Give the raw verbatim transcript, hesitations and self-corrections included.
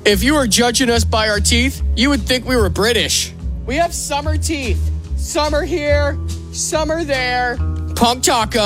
If you were judging us by our teeth, you would think we were British. We have summer teeth. Some are here, some are there. Punk taco.